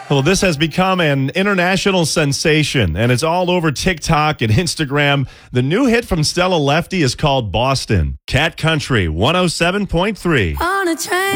Well, this has become an international sensation, and it's all over TikTok and Instagram. The new hit from Stella Lefty is called Boston. Cat Country 107.3. On a train.